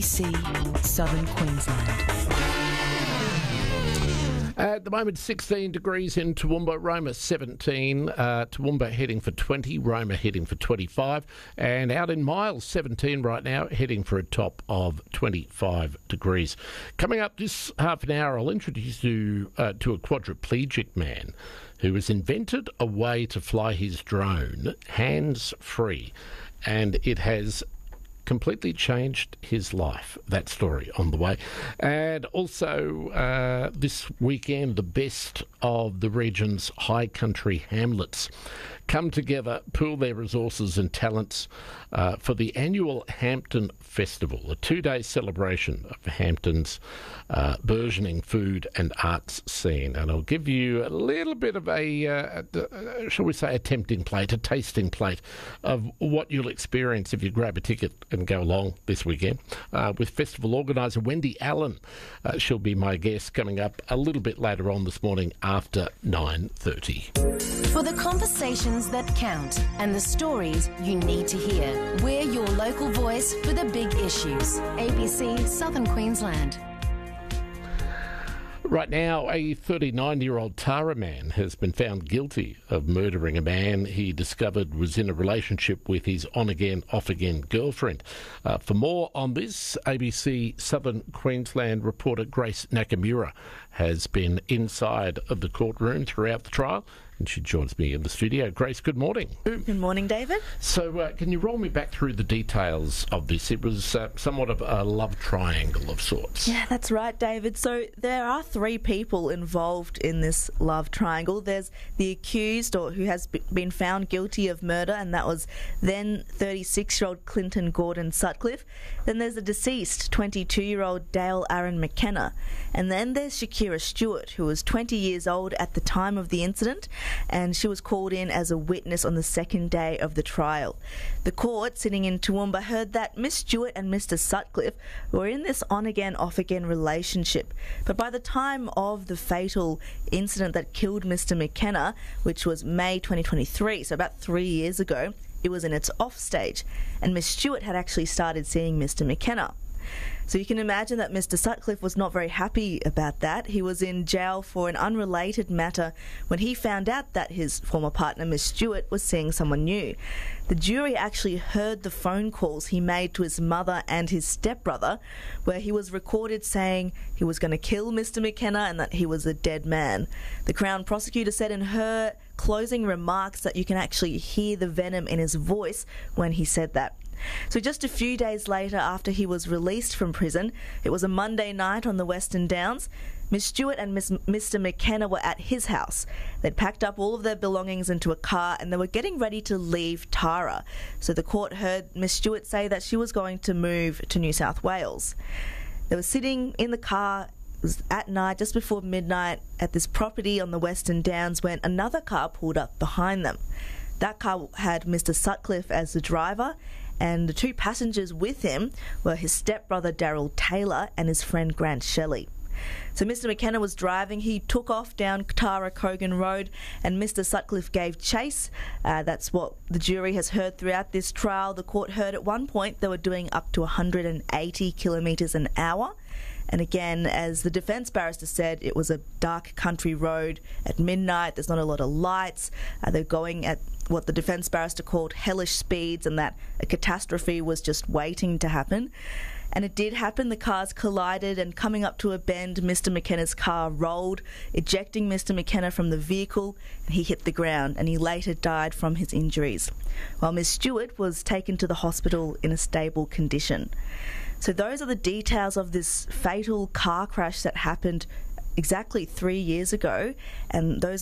ABC Southern Queensland. At the moment, 16 degrees in Toowoomba, Roma 17, Toowoomba heading for 20, Roma heading for 25, and out in Miles 17 right now, heading for a top of 25 degrees. Coming up this half an hour, I'll introduce you to a quadriplegic man who has invented a way to fly his drone hands-free, and it has completely changed his life. That story on the way. And also this weekend, the best of the region's high country hamlets come together, pool their resources and talents for the annual Hampton Festival, a 2-day celebration of Hampton's burgeoning food and arts scene. And I'll give you a little bit of a shall we say, a tasting plate of what you'll experience if you grab a ticket and go along this weekend with festival organiser Wendy Allen. She'll be my guest coming up a little bit later on this morning after 9:30. For the conversations that count and the stories you need to hear, we're your local voice for the big issues. ABC Southern Queensland. Right now, a 39-year-old Tara man has been found guilty of murdering a man he discovered was in a relationship with his on-again, off-again girlfriend. For more on this, ABC Southern Queensland reporter Grace Nakamura has been inside of the courtroom throughout the trial, and she joins me in the studio. Grace, good morning. Good morning, David. So can you roll me back through the details of this? It was somewhat of a love triangle of sorts. Yeah, that's right, David. So there are 3 people involved in this love triangle. There's the accused, or who has been found guilty of murder, and that was then 36-year-old Clinton Gordon Sutcliffe. Then there's the deceased, 22-year-old Dale Aaron McKenna. And then there's Shakira Stewart, who was 20 years old at the time of the incident, and she was called in as a witness on the second day of the trial. The court, sitting in Toowoomba, heard that Miss Stewart and Mr Sutcliffe were in this on-again, off-again relationship. But by the time of the fatal incident that killed Mr McKenna, which was May 2023, so about 3 years ago, it was in its off stage, and Miss Stewart had actually started seeing Mr McKenna. So you can imagine that Mr Sutcliffe was not very happy about that. He was in jail for an unrelated matter when he found out that his former partner, Miss Stewart, was seeing someone new. The jury actually heard the phone calls he made to his mother and his stepbrother, where he was recorded saying he was going to kill Mr McKenna and that he was a dead man. The Crown prosecutor said in her closing remarks that you can actually hear the venom in his voice when he said that. So just a few days later, after he was released from prison, it was a Monday night on the Western Downs, Miss Stewart and Mr McKenna were at his house. They'd packed up all of their belongings into a car and they were getting ready to leave Tara. So the court heard Miss Stewart say that she was going to move to New South Wales. They were sitting in the car. It was at night, just before midnight, at this property on the Western Downs when another car pulled up behind them. That car had Mr Sutcliffe as the driver, and the 2 passengers with him were his stepbrother Daryl Taylor and his friend Grant Shelley. So Mr McKenna was driving. He took off down Tara Kogan Road and Mr Sutcliffe gave chase. That's what the jury has heard throughout this trial. The court heard at one point they were doing up to 180 kilometres an hour. And again, as the defence barrister said, it was a dark country road at midnight. There's not a lot of lights. They're going at what the defence barrister called hellish speeds, and that a catastrophe was just waiting to happen. And it did happen. The cars collided, and coming up to a bend, Mr McKenna's car rolled, ejecting Mr McKenna from the vehicle, and he hit the ground, and he later died from his injuries, while Miss Stewart was taken to the hospital in a stable condition. So those are the details of this fatal car crash that happened exactly 3 years ago, and those